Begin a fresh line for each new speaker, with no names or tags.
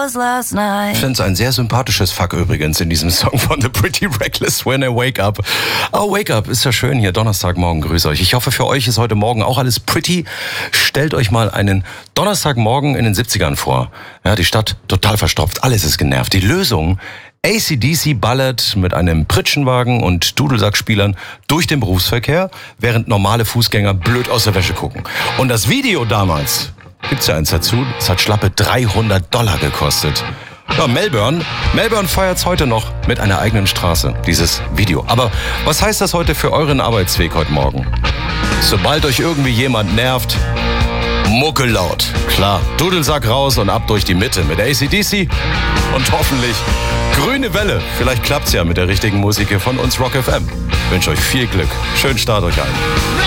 was last night.
Ich finde es ein sehr sympathisches Fuck übrigens in diesem Song von The Pretty Reckless, When I Wake Up. Oh, Wake Up, ist ja schön hier, Donnerstagmorgen, grüße euch. Ich hoffe, für euch ist heute Morgen auch alles pretty. Stellt euch mal einen Donnerstagmorgen in den 70ern vor. Ja, die Stadt total verstopft, alles ist genervt. Die Lösung: AC/DC ballert mit einem Pritschenwagen und Dudelsackspielern durch den Berufsverkehr, während normale Fußgänger blöd aus der Wäsche gucken. Und das Video damals, gibt's ja eins dazu, es hat schlappe $300 gekostet. Ja, Melbourne feiert's heute noch mit einer eigenen Straße, dieses Video. Aber was heißt das heute für euren Arbeitsweg heute Morgen? Sobald euch irgendwie jemand nervt, Mucke laut. Klar, Dudelsack raus und ab durch die Mitte mit AC/DC und hoffentlich grüne Welle. Vielleicht klappt's ja mit der richtigen Musik hier von uns Rock FM. Ich wünsche euch viel Glück. Schönen Start euch allen.